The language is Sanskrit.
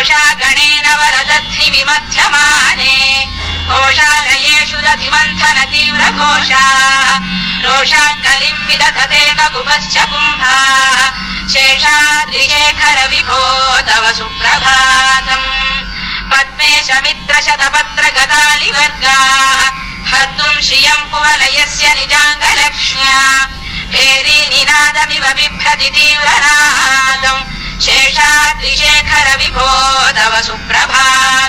घोषागणेन वरदध्नि विमध्यमाने घोषालयेषु दधिमन्थन तीव्रघोषाः रोषाकलिम् विदधते ककुभश्च कुम्भाः शेषाद्रिशेखर विभो तव सुप्रभातम् पद्मेशमित्रशतपत्र गदालिवर्गाः हर्तुम् श्रियम् कुवलयस्य निजाङ्गलक्ष्म्या भेरी निनादमिव बिभ्रति तीव्रनादम् शेषाद्रिशेखर विभो तव सुप्रभातम्